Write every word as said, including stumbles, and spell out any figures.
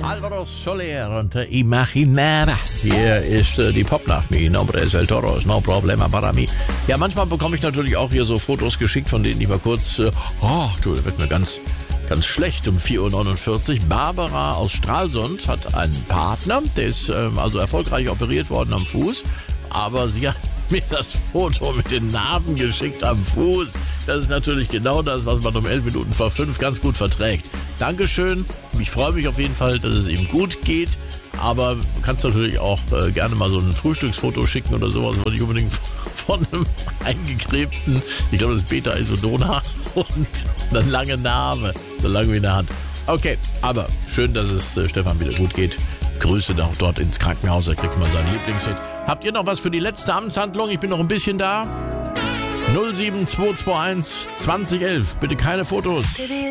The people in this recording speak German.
Alvaro Soler und äh, Imaginada. Hier ist äh, die Popnacht. Mi nombre es el toro, no problema para mí. Ja, manchmal bekomme ich natürlich auch hier so Fotos geschickt, von denen ich mal kurz, äh, oh, du, da wird mir ganz, ganz schlecht um vier Uhr neunundvierzig. Barbara aus Stralsund hat einen Partner, der ist äh, also erfolgreich operiert worden am Fuß, aber sie hat mir das Foto mit den Narben geschickt am Fuß. Das ist natürlich genau das, was man um elf Minuten vor fünf ganz gut verträgt. Dankeschön. Ich freue mich auf jeden Fall, dass es ihm gut geht. Aber du kannst natürlich auch äh, gerne mal so ein Frühstücksfoto schicken oder sowas, aber nicht unbedingt von einem eingeklebten, ich glaube, das ist Beta-Isodona und eine lange Narbe, so lang wie in der Hand. Okay, aber schön, dass es äh, Stefan wieder gut geht. Grüße noch dort ins Krankenhaus, da kriegt man seinen Lieblingshit. Habt ihr noch was für die letzte Amtshandlung? Ich bin noch ein bisschen da. null sieben zwei zwei eins zwanzig elf. Bitte keine Fotos.